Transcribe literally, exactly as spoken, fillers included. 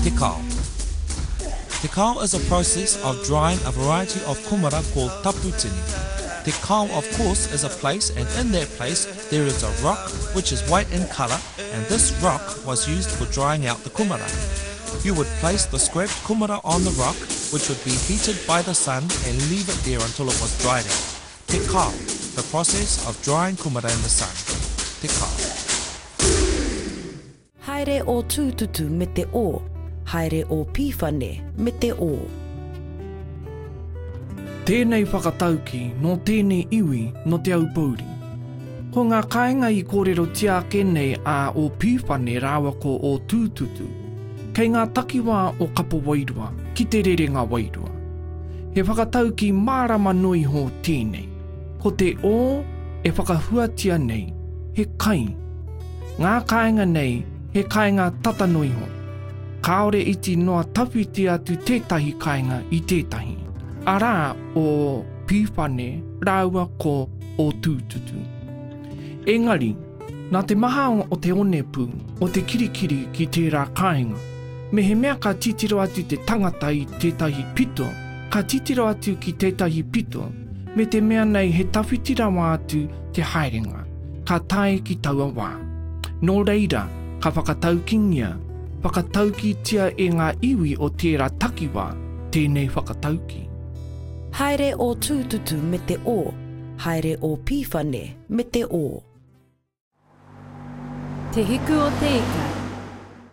Te kao. Te kao is a process of drying a variety of kumara called taputini. Te kao, of course, is a place, and in that place there is a rock which is white in colour, and this rock was used for drying out the kumara. You would place the scraped kumara on the rock, which would be heated by the sun, and leave it there until it was dried out. Te kao, the process of drying kumara in the sun. Te kao. Haere o tūtutu me te o, haere o pīwhane me te o. Tēnei whakatauki no tēnei iwi no te aupauri. Ko ngā kāinga i kōrero tiake nei a o pīwhane rāwa ko o tūtutu, kei ngā takiwā o kapo wairua ki te rerenga wairua. He whakatauki mārama nui ho tēnei. Ko te o e whakahuatia nei, he kai. Ngā kāinga nei, he kāinga tatanui ho. Kāore iti noa tawhiti atu tētahi kāinga i tētahi. Arā o pīwhane rāua ko o tūtutu. Engari, nā te maha o te onepu o te kirikiri ki tērā kāinga, me he mea ka titiro atu te tangata i tētahi pito, ka titiro atu ki tētahi pito, me te mea nei he tawhitirawa atu te haerenga, ka tae ki taua wā. Nō reira, ka whakataukingia, whakataukitia e ngā iwi o tērā takiwā, tēnei whakatauki. Haere o tūtutu me te o, haere o pīwhane me te o. Te hiku o te ika